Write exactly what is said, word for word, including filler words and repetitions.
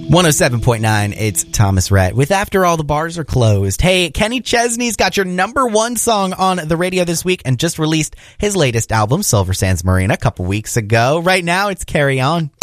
one oh seven point nine, it's Thomas Rhett with After All the Bars Are Closed. Hey, Kenny Chesney's got your number one song on the radio this week and just released his latest album, Silver Sands Marina, a couple weeks ago. Right now, it's Carry On.